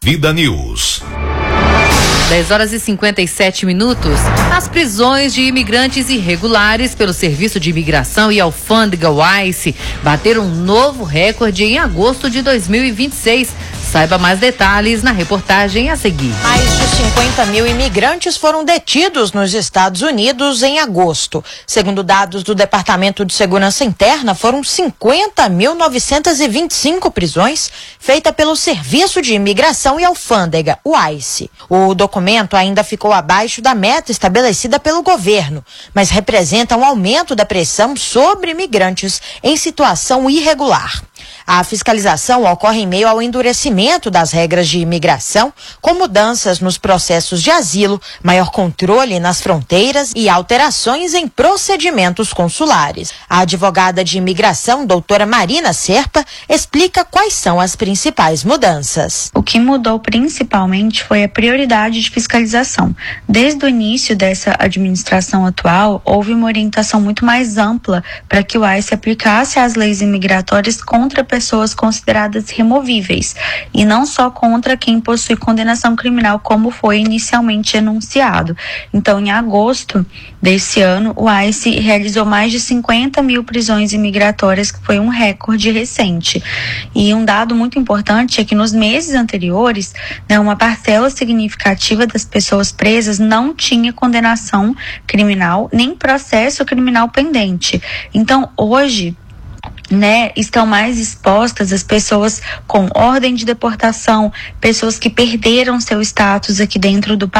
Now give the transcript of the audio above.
Vida News. 10h57. As prisões de imigrantes irregulares pelo Serviço de Imigração e Alfândega, o ICE, bateram um novo recorde em agosto de 2026. Saiba mais detalhes na reportagem a seguir. Mais de 50 mil imigrantes foram detidos nos Estados Unidos em agosto. Segundo dados do Departamento de Segurança Interna, foram 50.925 prisões feitas pelo Serviço de Imigração e Alfândega, o ICE. O documento ainda ficou abaixo da meta estabelecida pelo governo, mas representa um aumento da pressão sobre imigrantes em situação irregular. A fiscalização ocorre em meio ao endurecimento das regras de imigração, com mudanças nos processos de asilo, maior controle nas fronteiras e alterações em procedimentos consulares. A advogada de imigração, doutora Marina Serpa, explica quais são as principais mudanças. O que mudou principalmente foi a prioridade de fiscalização. Desde o início dessa administração atual, houve uma orientação muito mais ampla para que o ICE aplicasse as leis imigratórias contra pessoas consideradas removíveis e não só contra quem possui condenação criminal, como foi inicialmente enunciado. Então, em agosto desse ano, o ICE realizou mais de 50 mil prisões imigratórias, que foi um recorde recente. E um dado muito importante é que nos meses anteriores, uma parcela significativa das pessoas presas não tinha condenação criminal nem processo criminal pendente. Então, hoje, estão mais expostas as pessoas com ordem de deportação, pessoas que perderam seu status aqui dentro do país.